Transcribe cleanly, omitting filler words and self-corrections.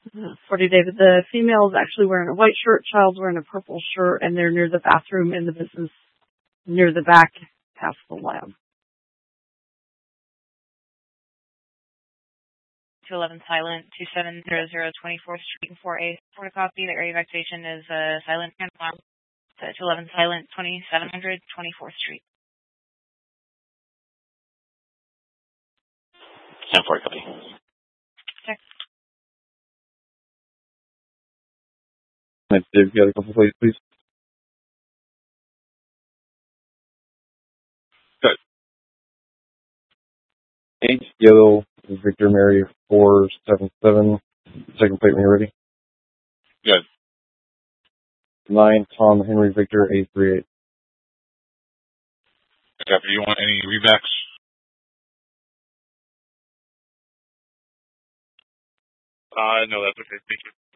40 David. The female is actually wearing a white shirt, child's wearing a purple shirt, and they're near the bathroom in the business, near the back, past the lab. 211 silent, 2700 24th Street, 4A. Photocopy, the area of activation is silent and alarm. 211 silent, 2700 24th Street. 10-4, copy. Check. Dave, you got a couple plates, please? Good. 8 yellow Victor Mary 477. Second plate when you're ready. Good. 9 Tom Henry Victor 838. Copy. Do you want any rebacks? No, that's okay. Thank you.